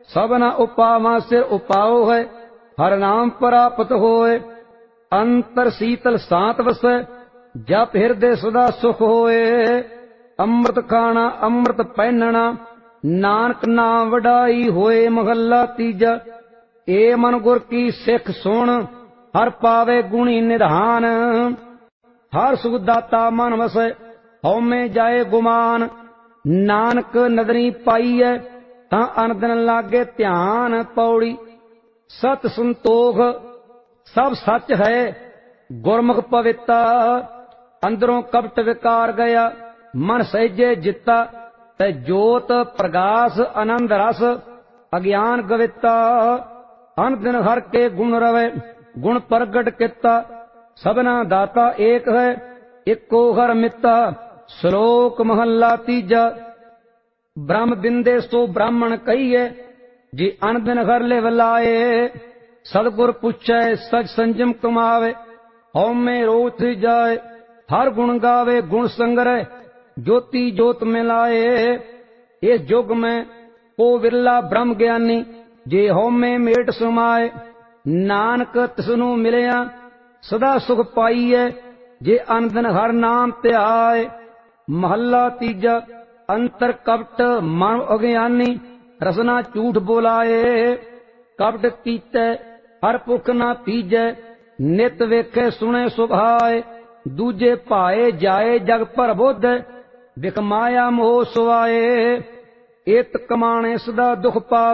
सबना उपावा सिर उपाओ है, हर नाम प्राप्त होए। अंतर शीतल शांत वसै, जप हृदय सदा सुख होए। अमृत खाना अमृत पहनना, नानक नाम वडाई होए। महला तीजा। ए मन गुर की सिख सुन, हर पावे गुणी निधान। हर सुख दाता मन वसै, हौमे जाए गुमान। नानक नदरी पाईऐ, तां अन दिन लागे ध्यान। पौड़ी। सत संतोख सब सच है, गुरमुख पविता। अंदरों कपट विकार गया, मन सहजे जिता। तै जोत प्रकाश आनंद रस, अज्ञान गविता। अन दिन हर के गुण रवे, गुण प्रगट किता। सबना दाता एक है, इको हर मिता। श्लोक महला तीजा। ब्रह्म बिंदे सो ब्राह्मण कहिए, जी अन दिन हर ले लाए। सदगुर पूछे सच संजम कमावे, हौमे रोथ जाए। हर गुण गावे गुण संग्रह, ज्योति जोत मिलाए। इस युग में को विरला ब्रह्म ज्ञानी, जे हौमे मेट समाए। नानक तिसनु मिलिया सदा सुख पाईए, जे अन दिन हर नाम ध्याए। महला तीजा। अंतर कपट मन अज्ञानी, रसना झूठ बोलाए। कपट कीते हर पुख ना पीजै, नित वेखे सुने सुभाए। दूजे भाए जाए जग पर बुध, बिख माया मोह सुआए। इत कमाणे सदा दुख पावे,